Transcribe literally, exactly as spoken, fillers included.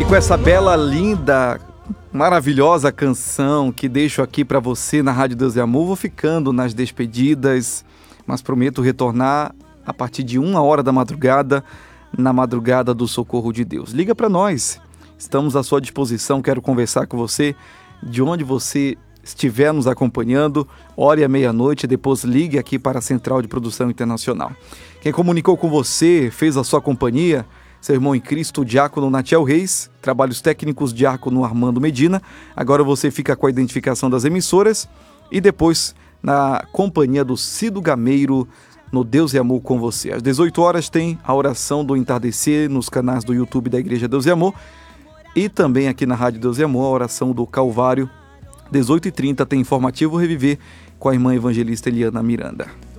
com essa bela, linda, maravilhosa canção que deixo aqui para você na Rádio Deus e Amor, vou ficando nas despedidas, mas prometo retornar a partir de uma hora da madrugada, na madrugada do Socorro de Deus. Liga para nós, estamos à sua disposição, quero conversar com você, de onde você estiver nos acompanhando, ore à meia-noite, depois ligue aqui para a Central de Produção Internacional. Quem comunicou com você, fez a sua companhia, seu irmão em Cristo, o diácono Natiel Reis, trabalhos técnicos, diácono Armando Medina. Agora você fica com a identificação das emissoras e depois na companhia do Cido Gameiro, no Deus e Amor com você. Às dezoito horas tem a oração do entardecer nos canais do YouTube da Igreja Deus e Amor e também aqui na Rádio Deus e Amor, a oração do Calvário. dezoito e trinta tem informativo Reviver com a irmã evangelista Eliana Miranda.